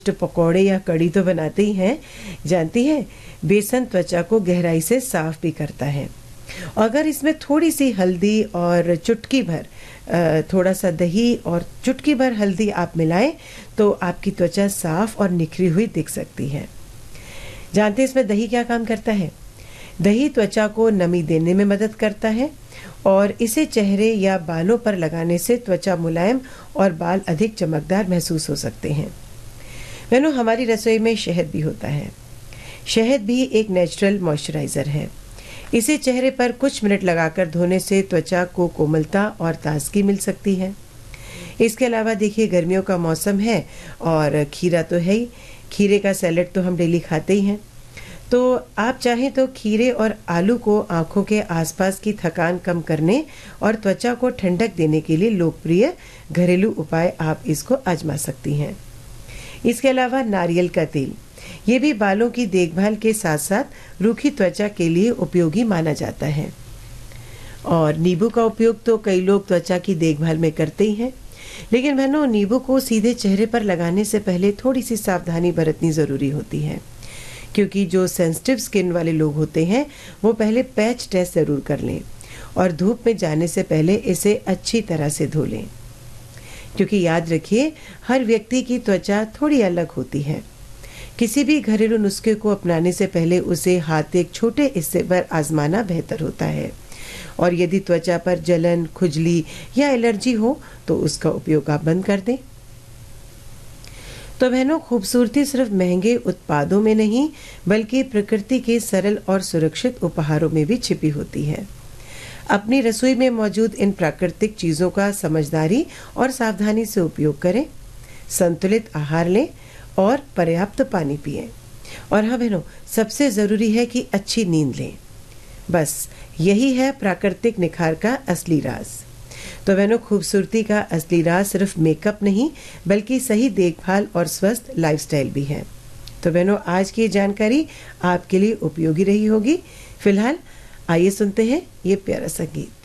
पकौड़े या कड़ी तो बनाते ही हैं, जानती हैं बेसन त्वचा को गहराई से साफ भी करता है। अगर इसमें थोड़ी सी हल्दी और चुटकी भर थोड़ा सा दही और चुटकी भर हल्दी आप मिलाएं तो आपकी त्वचा साफ और निखरी हुई दिख सकती है। जानते हैं इसमें दही क्या काम करता है? दही त्वचा को नमी देने में मदद करता है और इसे चेहरे या बालों पर लगाने से त्वचा मुलायम और बाल अधिक चमकदार महसूस हो सकते हैं। बहनों, हमारी रसोई में शहद भी होता है। शहद भी एक नेचुरल मॉइस्चराइज़र है। इसे चेहरे पर कुछ मिनट लगाकर धोने से त्वचा को कोमलता और ताजगी मिल सकती है। इसके अलावा देखिए, गर्मियों का मौसम है और खीरा तो है ही। खीरे का सैलेड तो हम डेली खाते ही हैं। तो आप चाहें तो खीरे और आलू को आँखों के आसपास की थकान कम करने और त्वचा को ठंडक देने के लिए लोकप्रिय घरेलू उपाय आप इसको आजमा सकती हैं। इसके अलावा नारियल का तेल, ये भी बालों की देखभाल के साथ साथ रूखी त्वचा के लिए उपयोगी माना जाता है। और नींबू का उपयोग तो कई लोग त्वचा की देखभाल में करते ही हैं, लेकिन बहनों, नींबू को सीधे चेहरे पर लगाने से पहले थोड़ी सी सावधानी बरतनी ज़रूरी होती है, क्योंकि जो सेंसिटिव स्किन वाले लोग होते हैं वो पहले पैच टेस्ट ज़रूर कर लें और धूप में जाने से पहले इसे अच्छी तरह से धो लें, क्योंकि याद रखिए हर व्यक्ति की त्वचा थोड़ी अलग होती है। किसी भी घरेलू नुस्खे को अपनाने से पहले उसे हाथ एक छोटे हिस्से पर आजमाना बेहतर होता है और यदि त्वचा पर जलन, खुजली या एलर्जी हो तो उसका उपयोग आप बंद कर दें। तो बहनों, खूबसूरती सिर्फ महंगे उत्पादों में नहीं बल्कि प्रकृति के सरल और सुरक्षित उपहारों में भी छिपी होती है। अपनी रसोई में मौजूद इन प्राकृतिक चीज़ों का समझदारी और सावधानी से उपयोग करें, संतुलित आहार लें और पर्याप्त पानी पिएं। और हाँ बहनों, सबसे ज़रूरी है कि अच्छी नींद लें। बस यही है प्राकृतिक निखार का असली राज। तो बहनों, खूबसूरती का असली राज सिर्फ मेकअप नहीं बल्कि सही देखभाल और स्वस्थ लाइफस्टाइल भी है। तो बहनों, आज की जानकारी आपके लिए उपयोगी रही होगी। फिलहाल आइए सुनते हैं ये प्यारा सा गीत।